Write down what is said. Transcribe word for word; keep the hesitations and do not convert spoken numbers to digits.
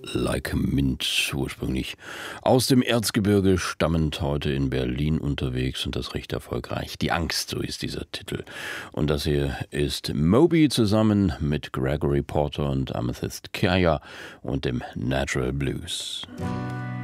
Like Mint, ursprünglich aus dem Erzgebirge stammend, heute in Berlin unterwegs und das recht erfolgreich. Die Angst, so ist dieser Titel. Und das hier ist Moby zusammen mit Gregory Porter und Amethyst Kiah und dem Natural Blues.